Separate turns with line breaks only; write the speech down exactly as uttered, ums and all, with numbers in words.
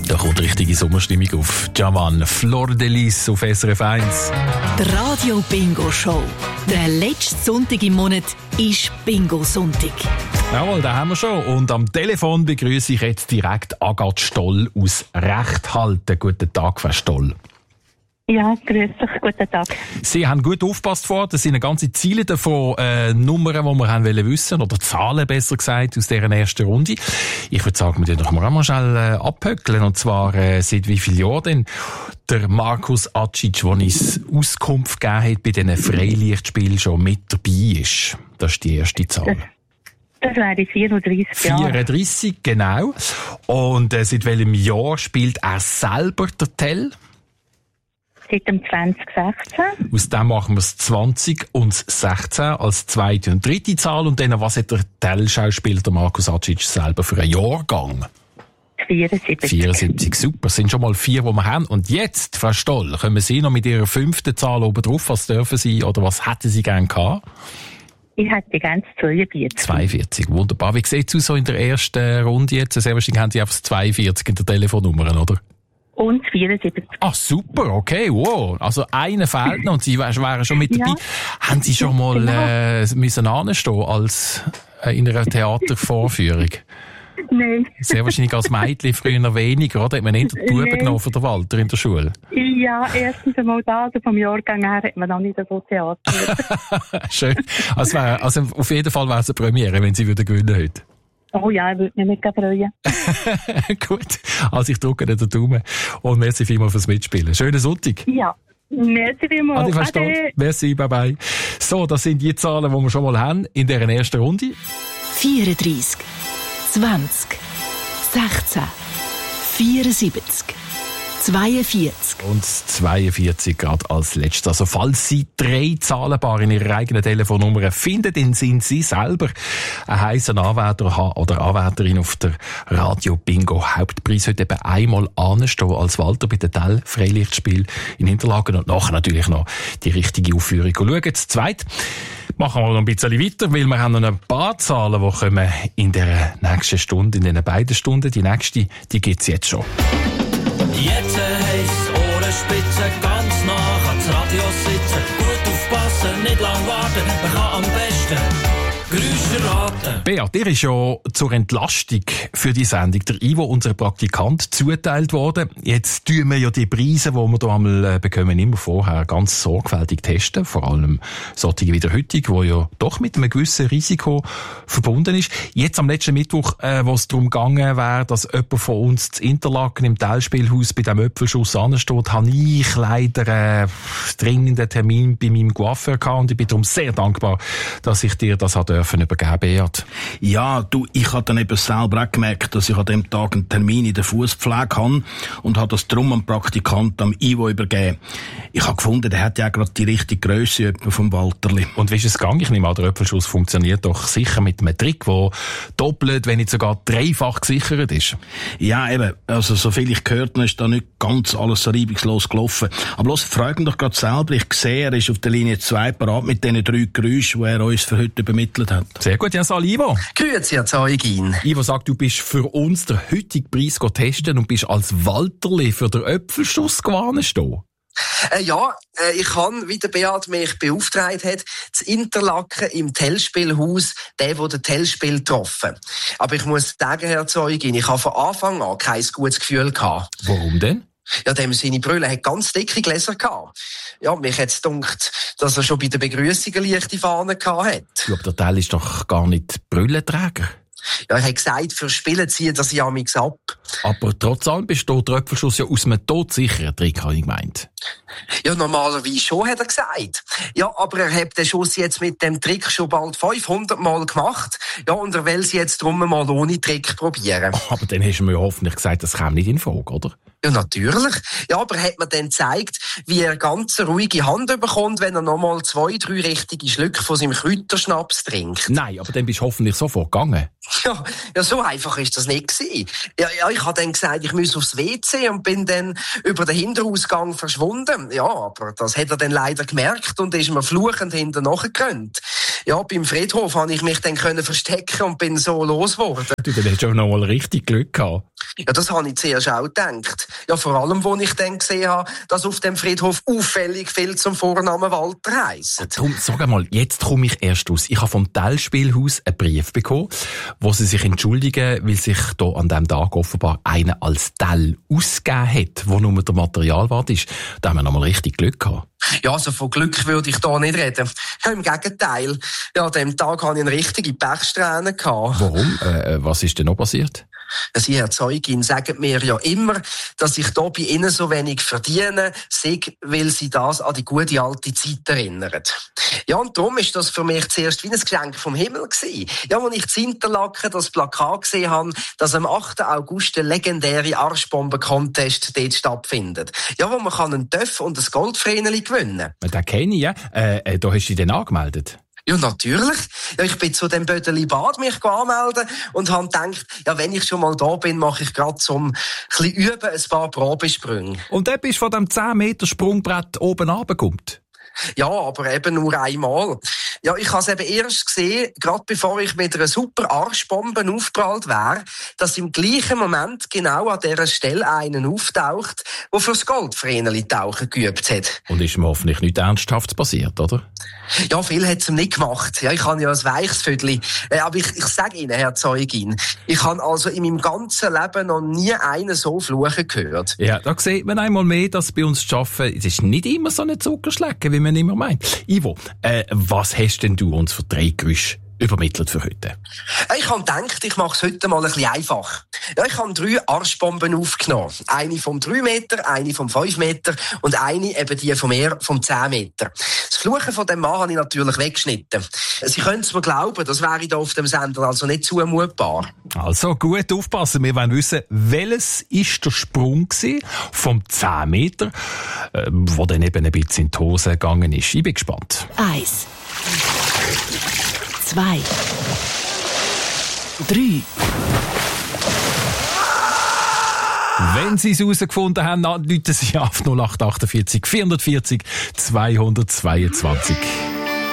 Da kommt richtige Sommerstimmung auf. Javan, Flor de Lis auf S R F eins.
Die Radio Bingo Show. Der letzte Sonntag im Monat ist Bingo-Sonntag.
Jawohl, da haben wir schon. Und am Telefon begrüße ich jetzt direkt Agathe Stoll aus Rechthalten. Guten Tag, Frau Stoll.
Ja, grüß dich, guten Tag.
Sie haben gut aufgepasst vor. Das sind eine ganze Ziele davon, äh, Nummern, die wir haben wollen wissen, oder Zahlen besser gesagt, aus dieser ersten Runde. Ich würde sagen, wir können doch mal schnell äh, abhöckeln. Und zwar, äh, seit wie vielen Jahren denn der Markus Acic, der uns Auskunft gegeben hat, bei diesen Freilichtspielen schon mit dabei ist. Das ist die erste Zahl.
Das, das wäre vierunddreissig Jahre.
vierunddreissig, genau. Und äh, seit welchem Jahr spielt er selber der Tell?
Seit dem zwanzig sechzehn.
Aus dem machen wir es zwanzig und sechzehn als zweite und dritte Zahl. Und dann, was hat der Tell-Schauspieler, der Markus Acic, selber für einen Jahrgang?
vierundsiebzig.
vierundsiebzig, super. Das sind schon mal vier, die wir haben. Und jetzt, Frau Stoll, kommen Sie noch mit Ihrer fünften Zahl oben drauf. Was dürfen Sie oder was hätten Sie gerne gehabt?
Ich hätte ganz zweiundvierzig.
zweiundvierzig, wunderbar. Wie sieht es aus so in der ersten Runde jetzt? Sehr wahrscheinlich haben Sie einfach das zweiundvierzig in der Telefonnummer, oder?
Und vierundsiebzig.
Ah, super, okay, wow. Also einer fehlt noch und Sie wären schon mit dabei. Ja. Haben Sie schon mal genau. äh, müssen anstehen als äh, in einer Theatervorführung?
Nein.
Sehr wahrscheinlich als Mädchen früher weniger, oder? Hat man eher die Buben genommen von der Walter in der Schule?
Ja, erstens einmal da, also vom Jahrgang her hat man noch nicht so Theater.
Schön. Also, wär, also auf jeden Fall wäre es eine Premiere, wenn Sie würden gewinnen heute.
Oh ja, ich würde mich nicht freuen.
Gut, also ich drücke den Daumen und merci vielmals fürs Mitspielen. Schönen Sonntag.
Ja, merci vielmals.
Ade, Ade. Merci, bye bye. So, das sind die Zahlen, die wir schon mal haben in dieser ersten Runde.
vierunddreissig, zwanzig, sechzehn, vierundsiebzig, zweiundvierzig.
Und zweiundvierzig gerade als letztes. Also falls Sie drei Zahlenpaare in Ihrer eigenen Telefonnummer finden, dann sind Sie selber ein heißer Anwärter oder Anwärterin auf der Radio Bingo Hauptpreis. Heute eben einmal anstehen als Walter bei den Tell Freilichtspiel in Interlaken und nachher natürlich noch die richtige Aufführung schauen. Das Zweite machen wir noch ein bisschen weiter, weil wir haben noch ein paar Zahlen, die kommen in der nächsten Stunde, in den beiden Stunden. Die nächste, die gibt's jetzt schon.
Jetzt heisst Ohrenspitze, ganz nah ans Radio sitzen. Gut aufpassen, nicht lang warten, man kann am besten Geräusche raten.
Beat, dir ist ja zur Entlastung für die Sendung der Ivo, unser Praktikant, zuteilt worden. Jetzt tun wir ja die Preise, die wir hier einmal bekommen, immer vorher ganz sorgfältig testen. Vor allem solche wie der heutige, die ja doch mit einem gewissen Risiko verbunden ist. Jetzt am letzten Mittwoch, äh, wo es darum gegangen wäre, dass jemand von uns zu Interlaken im Teilspielhaus bei dem Äpfelschuss ansteht, habe ich leider einen äh, dringenden Termin bei meinem Coiffeur gehabt und ich bin darum sehr dankbar, dass ich dir das habe dürfen übergeben, Beat.
Ja, du, ich habe dann eben selber auch gemerkt, dass ich an dem Tag einen Termin in der Fußpflege habe und habe das drum am Praktikant, am Ivo, übergeben. Ich habe gefunden, der hat ja gerade die richtige Grösse vom Walterli.
Und wie ist es gegangen? Ich nehme an, der Äpfelschuss funktioniert doch sicher mit einem Trick, der doppelt, wenn nicht sogar dreifach gesichert ist.
Ja, eben. Also, soviel ich gehört habe, ist da nicht ganz alles so reibungslos gelaufen. Aber los, frag ihn doch gerade selber. Ich sehe, er ist auf der Linie zwei parat mit diesen drei Geräuschen, die er uns für heute übermittelt hat.
Sehr gut, ja, sal Ivo.
Grüezi, Herr Zeugin.
Ivo sagt, du bist für uns den heutigen Preis testen und bist als Walterli für den Äpfelschuss gewonnen stehen.
Äh, ja, äh, ich kann, wie der Beat mich beauftragt hat, zu Interlaken im Tellspielhaus, der, der den Tellspiel getroffen. Aber ich muss sagen, Herr Zeugin, ich habe von Anfang an kein gutes Gefühl gehabt.
Warum denn?
Ja, dem seine Brille hat ganz dicke Gläser gehabt. Ja, mich hat's gedacht, dass er schon bei der Begrüssung eine leichte Fahne gehabt hat.
Ja, aber der Tell ist doch gar nicht Brillenträger.
Ja, er hat gesagt, für Spielen zieht er sich amix ab.
Aber trotz allem besteht der Äpfelschuss ja aus einem todsicheren Trick, habe ich gemeint.
Ja, normalerweise schon, hat er gesagt. Ja, aber er hat den Schuss jetzt mit dem Trick schon bald fünfhundert Mal gemacht. Ja, und er will sie jetzt drum mal ohne Trick probieren.
Aber dann hast du mir ja hoffentlich gesagt, das käme nicht in Frage, oder?
Ja, natürlich. Ja, aber er hat mir dann gezeigt, wie er ganz eine ruhige Hand bekommt, wenn er nochmal zwei, drei richtige Schlücke von seinem Kräuterschnaps trinkt.
Nein, aber dann bist du hoffentlich sofort gegangen.
Ja, ja, so einfach ist das nicht gewesen. Ja, ja, ich habe dann gesagt, ich muss aufs W C und bin dann über den Hinterausgang verschwunden. Ja, aber das hat er dann leider gemerkt und ist mir fluchend hinterher nachgerannt. Ja, beim Friedhof habe ich mich dann können verstecken und bin so losgeworden.
Du, dann hast du noch mal richtig Glück gehabt.
Ja, das habe ich zuerst auch gedacht. Ja, vor allem, als ich dann gesehen habe, dass auf dem Friedhof auffällig viel zum Vornamen Walter heissen.
Darum, sag einmal, jetzt komme ich erst aus. Ich habe vom Tell-Spielhaus einen Brief bekommen, wo sie sich entschuldigen, weil sich da an diesem Tag offenbar einer als Tell ausgegeben hat, wo nur der Materialwart ist. Da haben wir nochmal richtig Glück gehabt.
Ja, also von Glück würde ich da nicht reden. Ja, im Gegenteil. Ja, an dem Tag hatte ich eine richtige Pechsträhne gehabt.
Warum? Äh, was ist denn noch passiert?
Sie, Herr Zeugin, sagen mir ja immer, dass ich da bei Ihnen so wenig verdiene, sei, weil Sie das an die gute alte Zeit erinnern. Ja, und darum ist das für mich zuerst wie ein Geschenk vom Himmel gewesen. Ja, als ich in Interlaken das Plakat gesehen habe, dass am achten August der legendäre Arschbomben-Contest dort stattfindet. Ja, wo man kann einen Töff und ein Goldvreneli gewinnen.
Den kenne ich, ja. Äh, da hast du dich dann angemeldet.
Ja, natürlich. Ja, ich bin zu dem Bödeli Bad mich anmelden und habe gedacht, ja, wenn ich schon mal da bin, mache ich gerade zum ein bisschen üben ein paar Probesprünge.
Und dann bist du von dem zehn Meter Sprungbrett oben runtergekommen?
Ja, aber eben nur einmal. Ja, ich habe es eben erst gesehen, gerade bevor ich mit einer super Arschbombe aufgeprallt wäre, dass im gleichen Moment genau an dieser Stelle einen auftaucht, der fürs Goldvreneli tauchen geübt hat.
Und ist mir hoffentlich nichts Ernsthaftes passiert, oder?
Ja, viel hat es ihm nicht gemacht. Ja, ich habe ja ein weiches Vödeli. Äh, aber ich, ich sage Ihnen, Herr Zeugin, ich habe also in meinem ganzen Leben noch nie einen so fluchen gehört.
Ja, da sieht man einmal mehr, dass bei uns zu arbeiten, es ist nicht immer so eine Zuckerschlecke, wie man immer meint. Ivo, äh, was hast denn du uns für drei Geräusche übermittelt für heute?
Ich habe gedacht, ich mache es heute mal ein bisschen einfach. Ja, ich habe drei Arschbomben aufgenommen. Eine vom drei Meter, eine vom fünf Meter und eine eben die vom mehr vom zehn Meter. Das Fluchen von dem Mann habe ich natürlich weggeschnitten. Sie können es mir glauben, das wäre da auf dem Sender also nicht zumutbar.
Also gut aufpassen, wir wollen wissen, welches ist der Sprung gewesen vom zehn Meter, äh, wo dann eben ein bisschen in die Hose gegangen ist. Ich bin gespannt.
Eins. Zwei. Drei.
Wenn Sie es herausgefunden haben, dann rufen Sie auf null acht achtundvierzig vierhundertvierzig zweihundertzweiundzwanzig.